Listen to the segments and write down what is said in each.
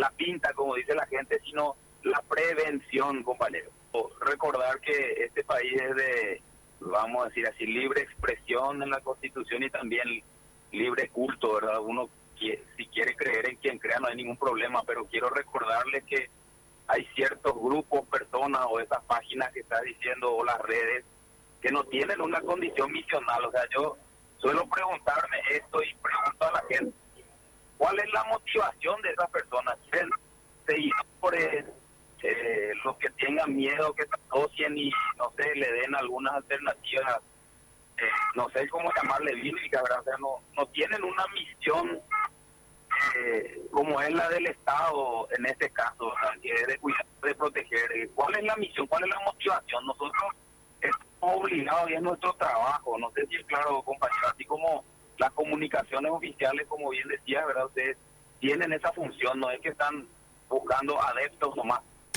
la pinta, como dice la gente, sino la prevención, compañero. Recordar que este país es de, vamos a decir así, libre expresión en la Constitución y también libre culto, ¿verdad? Uno, si quiere creer en quien crea, no hay ningún problema, pero quiero recordarles que hay ciertos grupos, personas o esas páginas que está diciendo, o las redes, que no tienen una condición misional. O sea, yo suelo preguntarme esto y pregunto a la gente, ¿cuál es la motivación de esas personas? ¿Quieren seguidores, los que tengan miedo, que se asocien y, no sé, le den algunas alternativas, no sé cómo llamarle bíblica, ¿verdad? O sea, no tienen una misión como es la del Estado en este caso, o sea, que es de cuidar, de proteger. ¿Cuál es la misión? ¿Cuál es la motivación? Nosotros estamos obligados y es nuestro trabajo. No sé si es claro, compañero, así como las comunicaciones oficiales, como bien decía, ¿verdad? Ustedes tienen esa función, no es que están buscando adeptos nomás.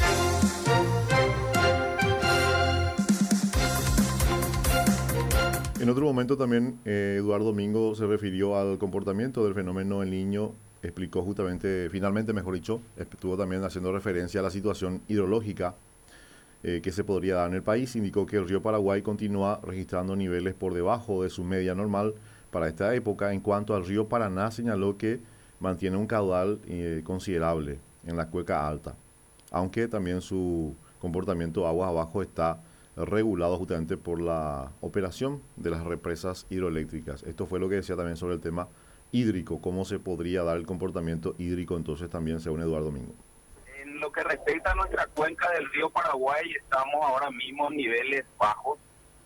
En otro momento también Eduardo Domingo se refirió al comportamiento del fenómeno El Niño, explicó justamente, finalmente mejor dicho, estuvo también haciendo referencia a la situación hidrológica que se podría dar en el país. Indicó que el río Paraguay continúa registrando niveles por debajo de su media normal para esta época. En cuanto al río Paraná, señaló que mantiene un caudal considerable en la cuenca alta, aunque también su comportamiento aguas abajo está regulado justamente por la operación de las represas hidroeléctricas. Esto fue lo que decía también sobre el tema hídrico, cómo se podría dar el comportamiento hídrico entonces también según Eduardo Domingo. En lo que respecta a nuestra cuenca del río Paraguay, estamos ahora mismo en niveles bajos.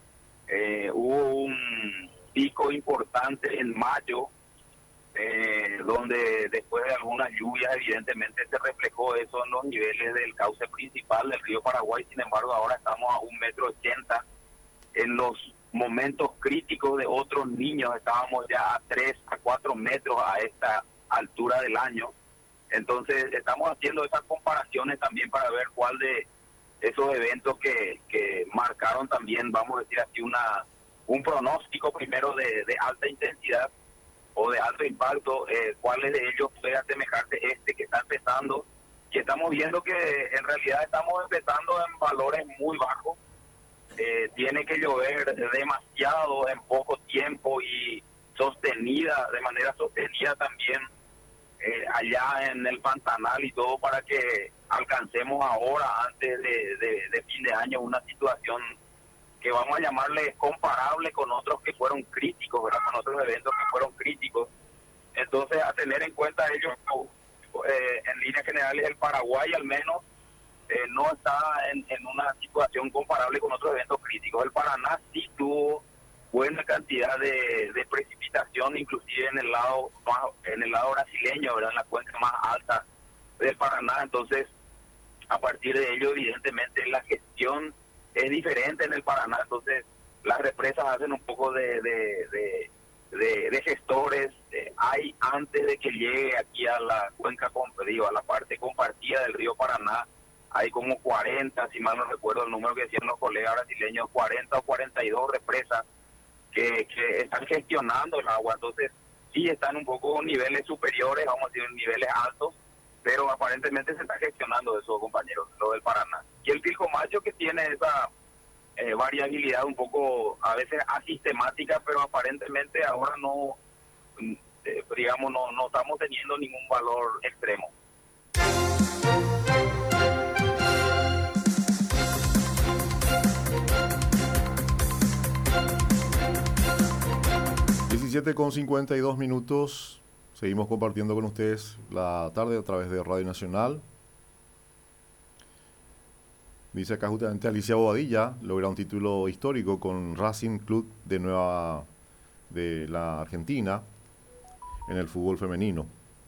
Hubo un pico importante en mayo, donde después de algunas lluvias evidentemente se reflejó eso en los niveles del cauce principal del río Paraguay. Sin embargo, ahora estamos a 1,80 m. En los momentos críticos de otros niños estábamos ya a 3 a 4 metros a esta altura del año. Entonces estamos haciendo esas comparaciones también para ver cuál de esos eventos que marcaron también, vamos a decir así, un pronóstico primero de alta intensidad o de alto impacto, cuáles de ellos puede asemejarse este que está empezando, que estamos viendo que en realidad estamos empezando en valores muy bajos. Tiene que llover demasiado en poco tiempo y de manera sostenida también, allá en el Pantanal y todo, para que alcancemos ahora, antes de fin de año, una situación que vamos a llamarle comparable con otros que fueron críticos, ¿verdad? Con otros eventos que fueron críticos. Entonces, a tener en cuenta ellos, en líneas generales, el Paraguay al menos no está en una situación comparable con otros eventos críticos. El Paraná sí tuvo buena cantidad de precipitación, inclusive en el lado brasileño, ¿verdad? En la cuenca más alta del Paraná. Entonces, a partir de ello, evidentemente, la gestión es diferente en el Paraná. Entonces, las represas hacen un poco de gestores. Hay, antes de que llegue aquí a la cuenca, a la parte compartida del río Paraná, hay como 40, si mal no recuerdo el número que decían los colegas brasileños, 40 o 42 represas que están gestionando el agua. Entonces, sí están un poco niveles superiores, vamos a decir, niveles altos, pero aparentemente se está gestionando eso, compañeros, lo del Paraná. Y el Pilcomayo, que tiene esa variabilidad un poco, a veces asistemática, pero aparentemente ahora no, digamos, no estamos teniendo ningún valor extremo. Con 52 minutos, seguimos compartiendo con ustedes la tarde a través de Radio Nacional. Dice acá justamente Alicia Bobadilla logra un título histórico con Racing Club de la Argentina en el fútbol femenino.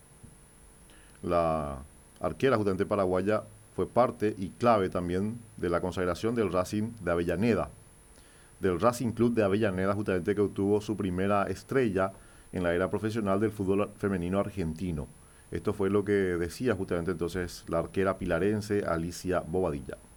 La arquera justamente paraguaya fue parte y clave también de la consagración del Racing de Avellaneda, del Racing Club de Avellaneda, justamente, que obtuvo su primera estrella en la era profesional del fútbol femenino argentino. Esto fue lo que decía justamente entonces la arquera pilarense Alicia Bobadilla.